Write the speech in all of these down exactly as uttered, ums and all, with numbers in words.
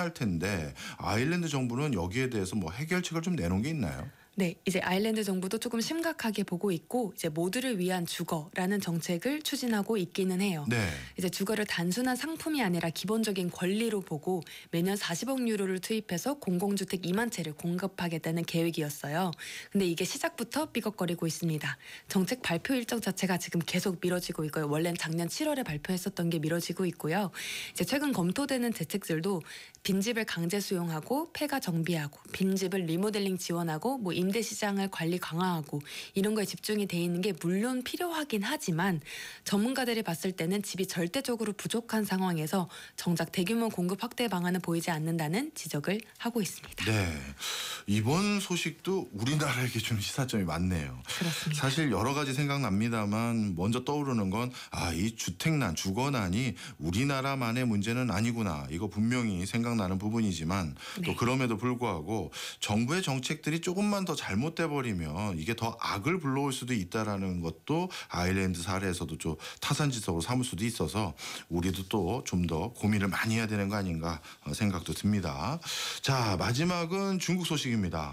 할 텐데 아일랜드 정부는 여기에 대해서 뭐 해결책을 좀 내놓은 게 있나요? 네, 이제 아일랜드 정부도 조금 심각하게 보고 있고 이제 모두를 위한 주거라는 정책을 추진하고 있기는 해요. 네. 이제 주거를 단순한 상품이 아니라 기본적인 권리로 보고 매년 사십억 유로를 투입해서 공공주택 이만 채를 공급하겠다는 계획이었어요. 근데 이게 시작부터 삐걱거리고 있습니다. 정책 발표 일정 자체가 지금 계속 미뤄지고 있고요. 원래는 작년 칠월에 발표했었던 게 미뤄지고 있고요. 이제 최근 검토되는 대책들도 빈집을 강제 수용하고 폐가 정비하고 빈집을 리모델링 지원하고 뭐 임대 시장을 관리 강화하고 이런 거에 집중이 돼 있는 게 물론 필요하긴 하지만 전문가들이 봤을 때는 집이 절대적으로 부족한 상황에서 정작 대규모 공급 확대 방안은 보이지 않는다는 지적을 하고 있습니다. 네. 이번 소식도 우리나라에게 주는 시사점이 많네요. 그렇습니다. 사실 여러 가지 생각납니다만 먼저 떠오르는 건 아, 이 주택난, 주거난이 우리나라만의 문제는 아니구나. 이거 분명히 생각나는 부분이지만 또 네. 그럼에도 불구하고 정부의 정책들이 조금만 더 잘못돼 버리면 이게 더 악을 불러올 수도 있다라는 것도 아일랜드 사례에서도 좀 타산지석으로 삼을 수도 있어서 우리도 또 좀 더 고민을 많이 해야 되는 거 아닌가 생각도 듭니다. 자, 마지막은 중국 소식입니다.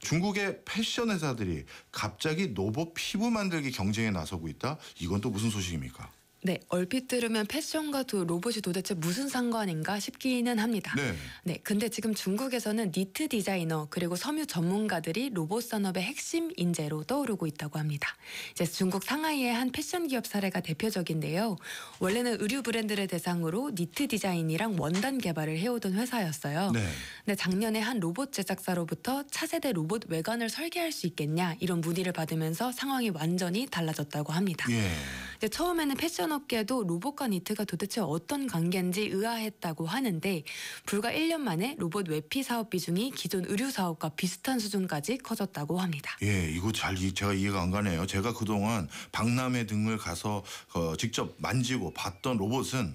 중국의 패션 회사들이 갑자기 로봇 피부 만들기 경쟁에 나서고 있다? 이건 또 무슨 소식입니까? 네, 얼핏 들으면 패션과 도, 로봇이 도대체 무슨 상관인가 싶기는 합니다. 네. 네, 근데 지금 중국에서는 니트 디자이너 그리고 섬유 전문가들이 로봇 산업의 핵심 인재로 떠오르고 있다고 합니다. 이제 중국 상하이의 한 패션 기업 사례가 대표적인데요. 원래는 의류 브랜드를 대상으로 니트 디자인이랑 원단 개발을 해오던 회사였어요. 네. 근데 작년에 한 로봇 제작사로부터 차세대 로봇 외관을 설계할 수 있겠냐 이런 문의를 받으면서 상황이 완전히 달라졌다고 합니다. 예. 이제 처음에는 패션 업계도 로봇과 니트가 도대체 어떤 관계인지 의아했다고 하는데 불과 일 년 만에 로봇 외피 사업 비중이 기존 의류 사업과 비슷한 수준까지 커졌다고 합니다. 예, 이거 잘 이- 제가 이해가 안 가네요. 제가 그동안 박람회 등을 가서 어, 직접 만지고 봤던 로봇은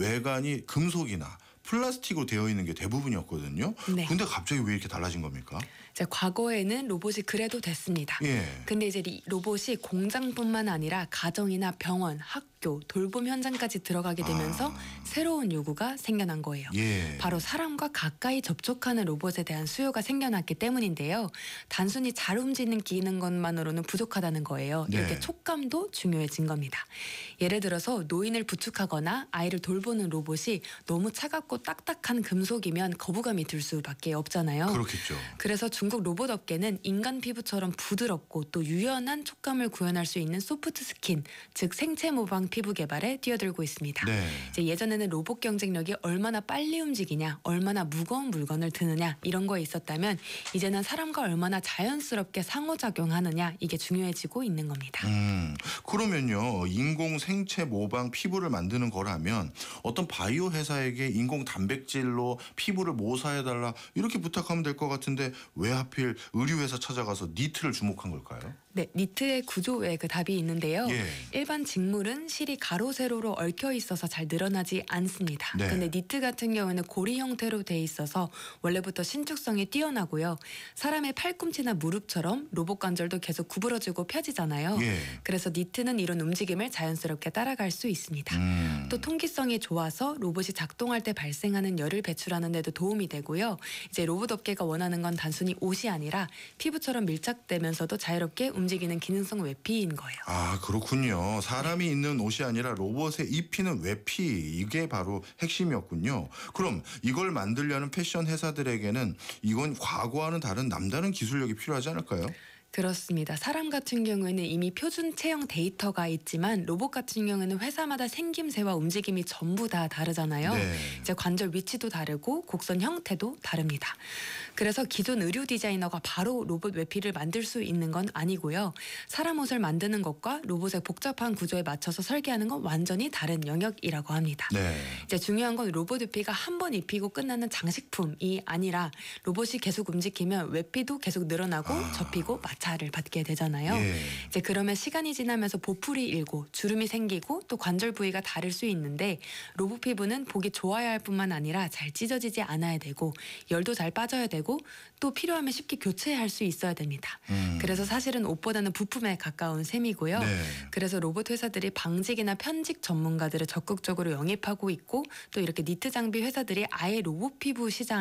외관이 금속이나 플라스틱으로 되어 있는 게 대부분이었거든요. 네. 근데 갑자기 왜 이렇게 달라진 겁니까? 이제 과거에는 로봇이 그래도 됐습니다. 예. 근데 이제 리- 로봇이 공장뿐만 아니라 가정이나 병원, 학교, 돌봄 현장까지 들어가게 되면서 아. 새로운 요구가 생겨난 거예요. 예. 바로 사람과 가까이 접촉하는 로봇에 대한 수요가 생겨났기 때문인데요. 단순히 잘 움직이는 기능 것만으로는 부족하다는 거예요. 네. 이렇게 촉감도 중요해진 겁니다. 예를 들어서 노인을 부축하거나 아이를 돌보는 로봇이 너무 차갑고 딱딱한 금속이면 거부감이 들 수밖에 없잖아요. 그렇겠죠. 그래서 중국 로봇 업계는 인간 피부처럼 부드럽고 또 유연한 촉감을 구현할 수 있는 소프트 스킨, 즉 생체 모방 피부 개발에 뛰어들고 있습니다. 네. 이제 예전에는 로봇 경쟁력이 얼마나 빨리 움직이냐, 얼마나 무거운 물건을 드느냐 이런 거에 있었다면 이제는 사람과 얼마나 자연스럽게 상호작용하느냐 이게 중요해지고 있는 겁니다. 음, 그러면요, 인공 생체 모방 피부를 만드는 거라면 어떤 바이오 회사에게 인공 단백질로 피부를 모사해달라 이렇게 부탁하면 될 것 같은데 왜 하필 의류 회사 찾아가서 니트를 주목한 걸까요? 네, 니트의 구조에 그 답이 있는데요. 예. 일반 직물은 실이 가로 세로로 얽혀 있어서 잘 늘어나지 않습니다. 네. 근데 니트 같은 경우에는 고리 형태로 돼 있어서 원래부터 신축성이 뛰어나고요. 사람의 팔꿈치나 무릎처럼 로봇 관절도 계속 구부러지고 펴지잖아요. 예. 그래서 니트는 이런 움직임을 자연스럽게 따라갈 수 있습니다. 음. 또 통기성이 좋아서 로봇이 작동할 때 발생하는 열을 배출하는 데도 도움이 되고요. 이제 로봇 업계가 원하는 건 단순히 옷이 아니라 피부처럼 밀착되면서도 자유롭게 움직이는 기능성 외피인 거예요. 아, 그렇군요. 사람이 있는 옷이 아니라 로봇에 입히는 외피, 이게 바로 핵심이었군요. 그럼 이걸 만들려는 패션 회사들에게는 이건 과거와는 다른 남다른 기술력이 필요하지 않을까요? 그렇습니다. 사람 같은 경우에는 이미 표준 체형 데이터가 있지만 로봇 같은 경우에는 회사마다 생김새와 움직임이 전부 다 다르잖아요. 네. 이제 관절 위치도 다르고 곡선 형태도 다릅니다. 그래서 기존 의류 디자이너가 바로 로봇 외피를 만들 수 있는 건 아니고요. 사람 옷을 만드는 것과 로봇의 복잡한 구조에 맞춰서 설계하는 건 완전히 다른 영역이라고 합니다. 네. 이제 중요한 건 로봇 외피가 한 번 입히고 끝나는 장식품이 아니라 로봇이 계속 움직이면 외피도 계속 늘어나고 아. 접히고 마찰을 받게 되잖아요. 예. 이제 그러면 시간이 지나면서 보풀이 일고 주름이 생기고 또 관절 부위가 다를 수 있는데 로봇 피부는 보기 좋아야 할 뿐만 아니라 잘 찢어지지 않아야 되고 열도 잘 빠져야 되고 또 필요하면 쉽게 교체할 수 있어야 됩니다. 음. 그래서 사실은 옷보다는 부품에 가까운 셈이고요. 네. 그래서 로봇 회사들이 방직이나 편직 전문가들을 적극적으로 영입하고 있고 또 이렇게 니트 장비 회사들이 아예 로봇 피부 시장